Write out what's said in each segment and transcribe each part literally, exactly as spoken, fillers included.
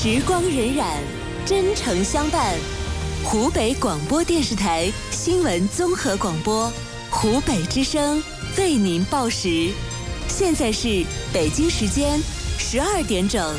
时光荏苒，真诚相伴。湖北广播电视台新闻综合广播，湖北之声为您报时。现在是北京时间十二点整。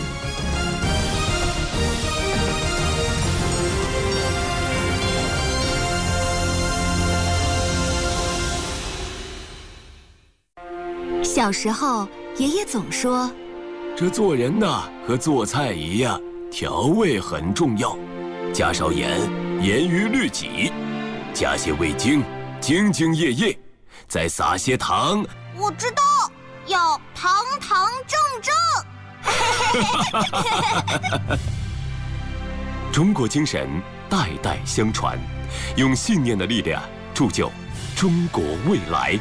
小时候，爷爷总说， 这做人呐，和做菜一样，调味很重要，加少盐，严于律己；加些味精，兢兢业业；再撒些糖。 我知道，要堂堂正正。 中国精神代代相传，用信念的力量铸就中国未来。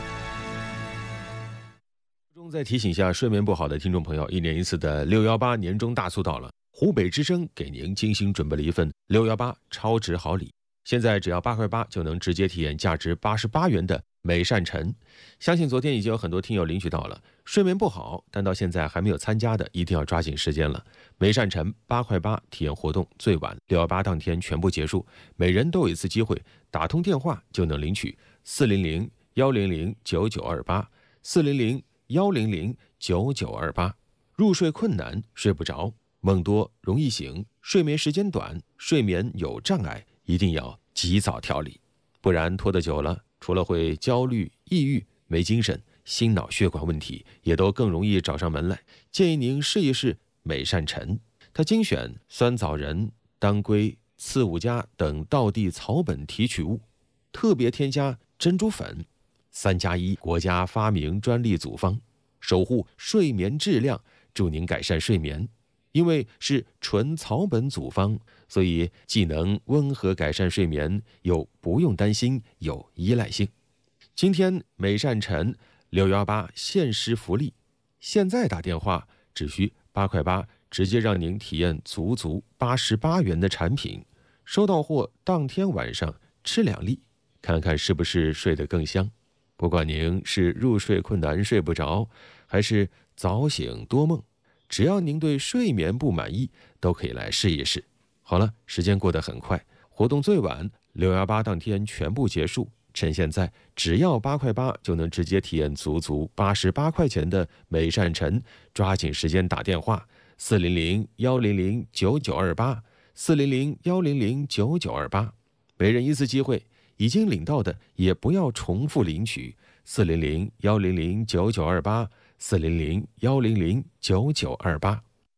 再提醒一下睡眠不好的听众朋友，一年一次的六一八年终大促到了，湖北之声给您精心准备了一份六一八超值好礼，现在只要八块八就能直接体验价值八十八元的美善晨。相信昨天已经有很多听友领取到了，睡眠不好但到现在还没有参加的，一定要抓紧时间了。美善晨八块八体验活动最晚六一八当天全部结束，每人都有一次机会，打通电话就能领取四零零幺零零九九二八四零零幺零零九九二八。入睡困难，睡不着，梦多容易醒，睡眠时间短，睡眠有障碍，一定要及早调理，不然拖得久了，除了会焦虑、抑郁、没精神，心脑血管问题也都更容易找上门来。建议您试一试美善晨，它精选酸枣仁、当归、刺五加等道地草本提取物，特别添加珍珠粉，三加一国家发明专利组方，守护睡眠质量，助您改善睡眠。因为是纯草本组方，所以既能温和改善睡眠，又不用担心有依赖性。今天美善晨六一八限时福利，现在打电话只需八块八，直接让您体验足足八十八元的产品，收到货当天晚上吃两粒，看看是不是睡得更香。不管您是入睡困难睡不着，还是早醒多梦，只要您对睡眠不满意，都可以来试一试。好了，时间过得很快，活动最晚六一八当天全部结束，趁现在只要八块八就能直接体验足足八十八块钱的美善晨，抓紧时间打电话四零零幺零零九九二八四零零幺零零九九二八，每人一次机会，已经领到的也不要重复领取，四零零幺零零九九二八四零零幺零零九九二八。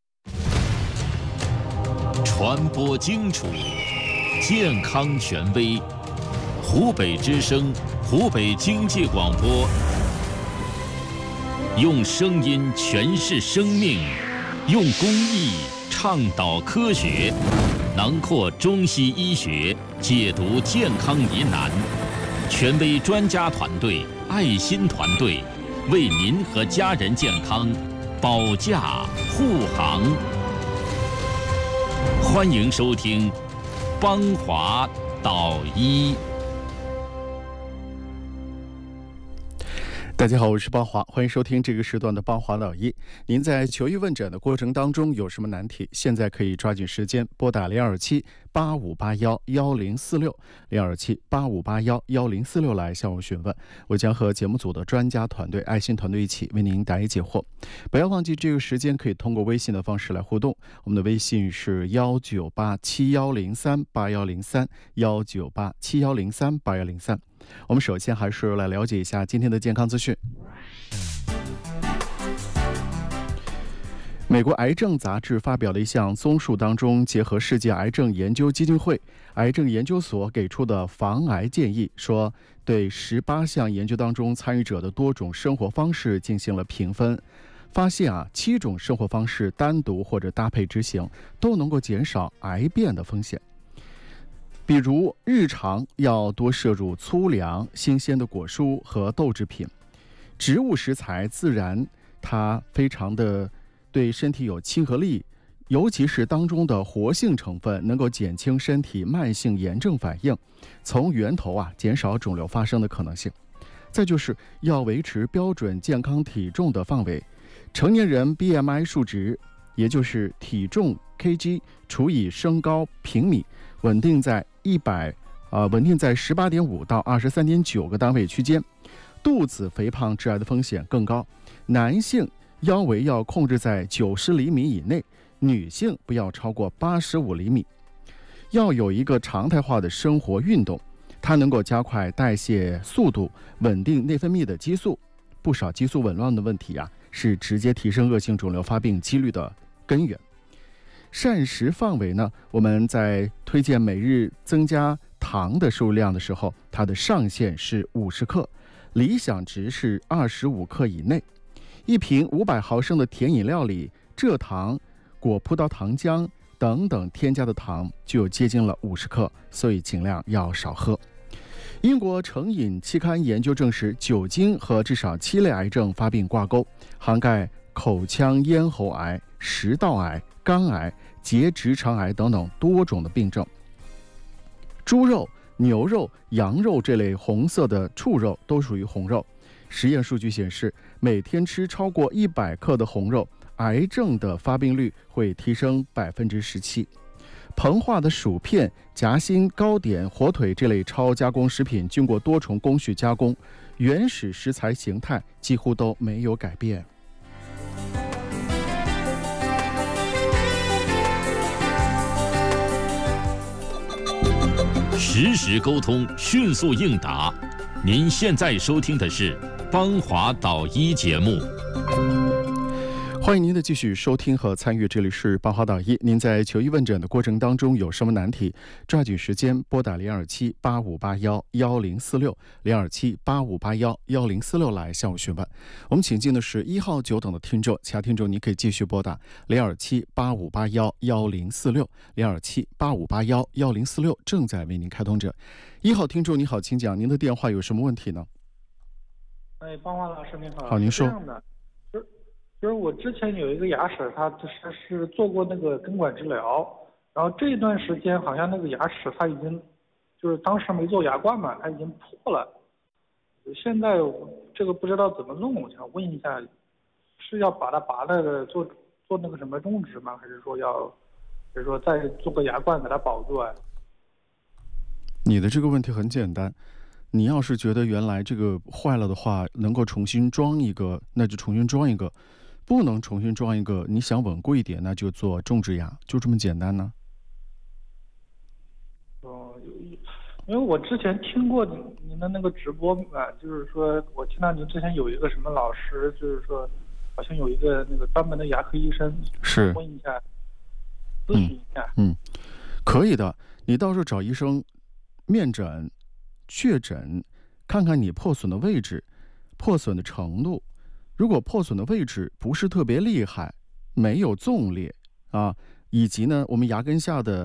传播精chuẩn，健康权威，湖北之声，湖北经济广播，用声音诠释生命，用公益倡导科学，囊括中西医学，解读健康疑难，权威专家团队，爱心团队，为您和家人健康保驾护航。欢迎收听邦华导医。 大家好，我是邦华，欢迎收听这个时段的邦华导医。您在求医问诊的过程当中有什么难题，现在可以抓紧时间拨打零二七八五八幺幺零四六零二七八五八幺幺零四六来向我询问，我将和节目组的专家团队、爱心团队一起为您答疑解惑。不要忘记这个时间可以通过微信的方式来互动，我们的微信是幺九八七幺零三八幺零三幺九八七幺零三八幺零三。我们首先还是来了解一下今天的健康资讯。美国癌症杂志发表的一项综述当中，结合世界癌症研究基金会癌症研究所给出的防癌建议，说对十八项研究当中参与者的多种生活方式进行了评分，发现啊，七种生活方式单独或者搭配执行都能够减少癌变的风险。比如日常要多摄入粗粮、新鲜的果蔬和豆制品，植物食材自然它非常的对身体有亲和力，尤其是当中的活性成分能够减轻身体慢性炎症反应，从源头啊减少肿瘤发生的可能性。再就是要维持标准健康体重的范围，成年人 B M I 数值也就是体重 K G 除以身高平米，稳定在一百呃稳定在十八点五到二十三点九个单位区间。肚子肥胖致癌的风险更高，男性腰围要控制在九十厘米以内，女性不要超过八十五厘米。要有一个常态化的生活运动，它能够加快代谢速度，稳定内分泌的激素。不少激素紊乱的问题啊，是直接提升恶性肿瘤发病几率的根源。膳食范围呢，我们在推荐每日增加糖的摄入量的时候，它的上限是五十克，理想值是二十五克以内。一瓶五百毫升的甜饮料里，蔗糖、果葡萄糖浆等等添加的糖就接近了五十克，所以尽量要少喝。英国成瘾期刊研究证实，酒精和至少七类癌症发病挂钩，涵盖口腔咽喉癌、食道癌、肝癌、结直肠癌等等多种的病症。猪肉、牛肉、羊肉这类红色的畜肉都属于红肉。实验数据显示，每天吃超过一百克的红肉，癌症的发病率会提升百分之十七。膨化的薯片、夹心、糕点、火腿这类超加工食品，经过多重工序加工，原始食材形态几乎都没有改变。 实时沟通，迅速应答。您现在收听的是邦华导医节目。 欢迎您的继续收听和参与，这里是邦华导医。您在求医问诊的过程当中有什么难题，抓紧时间拨打零二七八五八幺幺零四六零二七八五八幺幺零四六来向我询问。我们请进的是一号久等的听众，其他听众您可以继续拨打零二七八五八幺幺零四六零二七八五八幺幺零四六，正在为您开通着。一号听众你好，请讲，您的电话有什么问题呢？ 哎，邦华老师您好。 好，您说。 是这样的，就是就是我之前有一个牙齿，它就是是做过那个根管治疗，然后这一段时间好像那个牙齿它已经，就是当时没做牙冠嘛，它已经破了。现在这个不知道怎么弄，我想问一下，是要把它拔了做做那个什么种植吗？还是说要，比如说再做个牙冠给它保住啊？ 你的这个问题很简单，你要是觉得原来这个坏了的话，能够重新装一个，那就重新装一个；不能重新装一个，你想稳固一点，那就做种植牙，就这么简单呢。 哦，因为我之前听过您的那个直播嘛，就是说我听到您之前有一个什么老师，就是说好像有一个那个专门的牙科医生， 是问一下，咨询一下。 嗯，嗯可以的，你到时候找医生面诊、确诊，看看你破损的位置、破损的程度。如果破损的位置不是特别厉害，没有纵裂啊，以及呢，我们牙根下的